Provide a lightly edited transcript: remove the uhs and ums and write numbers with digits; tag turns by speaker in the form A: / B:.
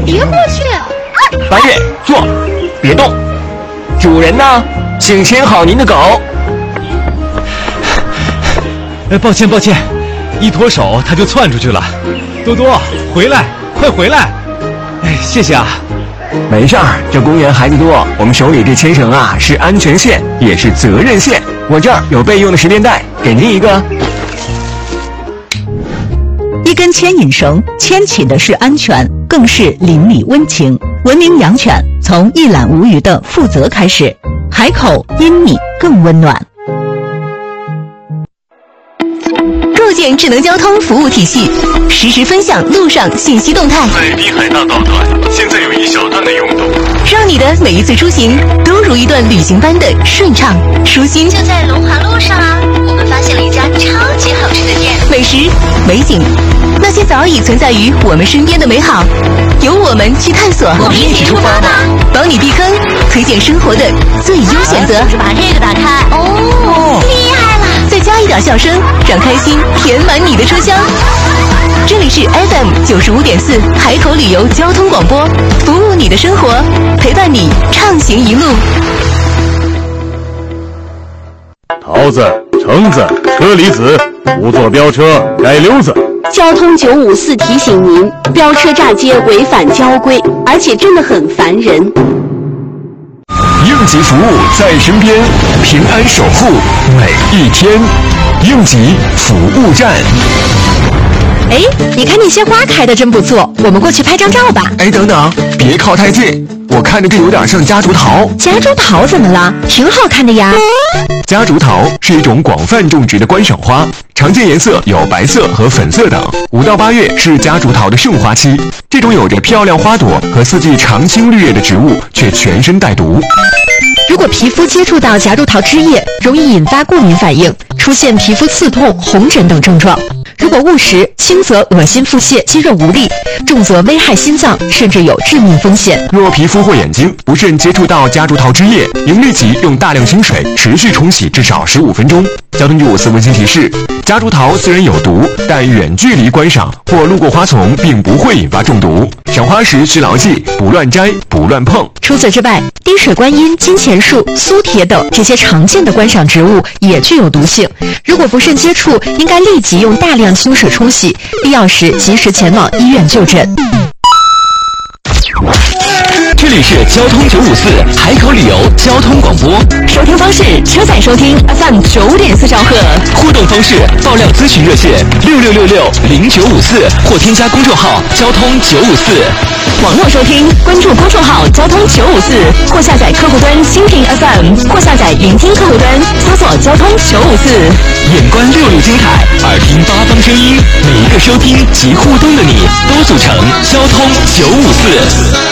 A: 别过去！
B: 白月，坐，别动。主人呢？请牵好您的狗。
C: 抱歉，一脱手它就窜出去了。多多，回来，快回来！谢谢啊。
B: 没事儿，这公园孩子多，我们手里这牵绳啊是安全线，也是责任线。我这儿有备用的10连带，给您一个。
D: 一根牵引绳，牵起的是安全，更是邻里温情。文明养犬，从一览无余的负责开始。海口因你更温暖。
E: 构建智能交通服务体系，实时分享路上信息动态。
F: 在滨海大道段，现在有一小段的拥堵，
E: 让你的每一次出行都如一段旅行般的顺畅舒心。
G: 就在龙华路上啊，我们发现了一家超级好吃的店，
E: 美食、美景，那些早已存在于我们身边的美好，由我们去探索。
G: 我们一起出发吧，
E: 帮你避坑，推荐生活的最优选择。
G: 把这个打开，哦，厉害了！
E: 再加一点笑声，让开心填满你的车厢。这里是 FM95.4海口旅游交通广播，服务你的生活，陪伴你畅行一路。
F: 桃子、橙子、车厘子，不做飙车改溜子。
H: 交通954提醒您，飙车炸街违反交规，而且真的很烦人。
B: 应急服务在身边，平安守护每一天。应急服务站。
A: 你看那些花开的真不错，我们过去拍张照吧。
B: 等等，别靠太近，我看着这有点像夹竹桃。
A: 夹竹桃怎么了？挺好看的呀。
B: 夹竹桃是一种广泛种植的观赏花，常见颜色有白色和粉色等。5到8月是夹竹桃的盛花期，这种有着漂亮花朵和4季常青绿叶的植物，却全身带毒。
A: 如果皮肤接触到夹竹桃枝叶，容易引发过敏反应，出现皮肤刺痛、红疹等症状。如果误食，轻则恶心腹泻、肌肉无力，重则危害心脏，甚至有致命风险。
B: 若皮肤或眼睛不慎接触到夹竹桃枝叶，应立即用大量清水持续冲洗至少15分钟。交通954温馨提示：夹竹桃虽然有毒，但远距离观赏或路过花丛并不会引发中毒。赏花时需牢记：不乱摘，不乱碰。
A: 除此之外，滴水观音、金钱树、苏铁等这些常见的观赏植物也具有毒性。如果不慎接触，应该立即用大量清水冲洗，必要时及时前往医院就诊。
I: 这里是交通954海口旅游交通广播，
E: 收听方式：车载收听 FM9.4兆赫，
I: 互动方式：爆料咨询热线66660954或添加公众号交通954。
E: 网络收听，关注公众号交通954或下载客户端蜻蜓 FM 或下载云听客户端，搜索交通954。
I: 眼观六路精彩，耳听八方声音，每一个收听及互动的你，都组成交通954。